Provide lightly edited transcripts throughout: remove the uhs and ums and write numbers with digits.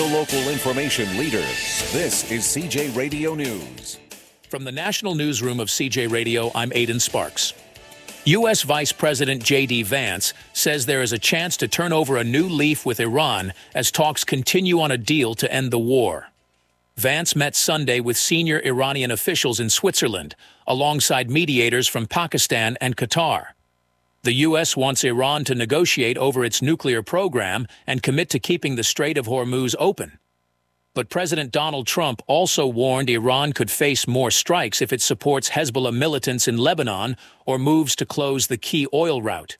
local information leader. This is CJ Radio News. From the National Newsroom of CJ Radio, I'm Aidan Sparks. U.S. Vice President J.D. Vance says there is a chance to turn over a new leaf with Iran as talks continue on a deal to end the war. Vance met Sunday with senior Iranian officials in Switzerland, alongside mediators from Pakistan and Qatar. The U.S. wants Iran to negotiate over its nuclear program and commit to keeping the Strait of Hormuz open. But President Donald Trump also warned Iran could face more strikes if it supports Hezbollah militants in Lebanon or moves to close the key oil route.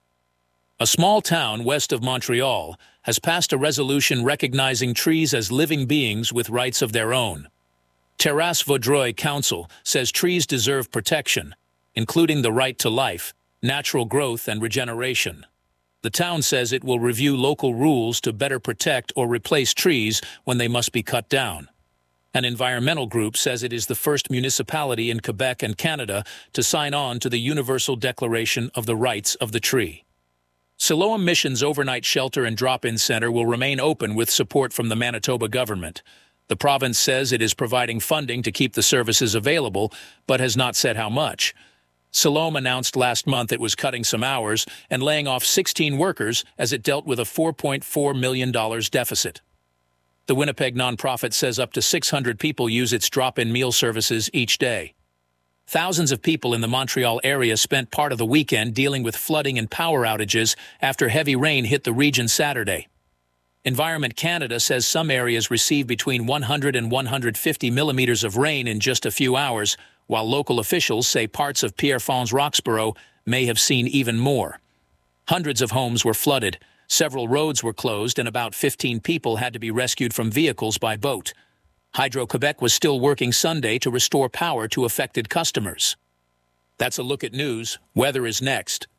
A small town west of Montreal has passed a resolution recognizing trees as living beings with rights of their own. Terrasse Vaudreuil Council says trees deserve protection, including the right to life, natural growth, and regeneration. The town says it will review local rules to better protect or replace trees when they must be cut down. An environmental group says it is the first municipality in Quebec and Canada to sign on to the Universal Declaration of the Rights of the Tree. Siloam Mission's overnight shelter and drop-in center will remain open with support from the Manitoba government. The province says it is providing funding to keep the services available, but has not said how much. Siloam announced last month it was cutting some hours and laying off 16 workers as it dealt with a $4.4 million deficit. The Winnipeg nonprofit says up to 600 people use its drop-in meal services each day. Thousands of people in the Montreal area spent part of the weekend dealing with flooding and power outages after heavy rain hit the region Saturday. Environment Canada says some areas received between 100 and 150 millimeters of rain in just a few hours, while local officials say parts of Pierrefonds-Roxborough may have seen even more. Hundreds of homes were flooded, several roads were closed, and about 15 people had to be rescued from vehicles by boat. Hydro-Quebec was still working Sunday to restore power to affected customers. That's a look at news. Weather is next.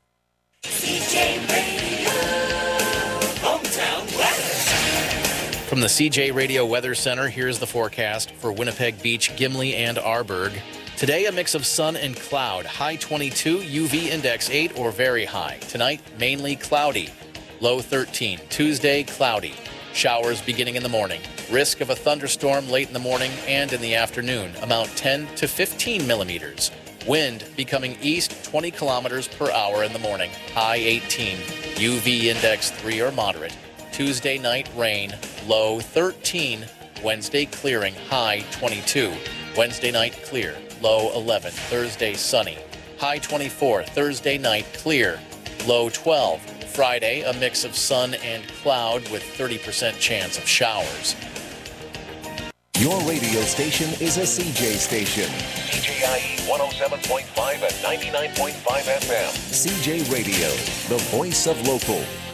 CJ Radio, hometown weather. From the CJ Radio Weather Center, here's the forecast for Winnipeg Beach, Gimli, and Arborg. Today, a mix of sun and cloud. High 22, UV index 8 or very high. Tonight, mainly cloudy. Low 13. Tuesday, cloudy. Showers beginning in the morning. Risk of a thunderstorm late in the morning and in the afternoon. Amount 10 to 15 millimeters. Wind becoming east 20 kilometers per hour in the morning. High 18. UV index 3 or moderate. Tuesday night rain. Low 13. Wednesday clearing. High 22. Wednesday night clear. Low 11. Thursday sunny. High 24. Thursday night clear. Low 12. Friday, a mix of sun and cloud with 30% chance of showers. Your radio station is a CJ station. CJIE 107.5 and 99.5 FM. CJ Radio, the voice of local.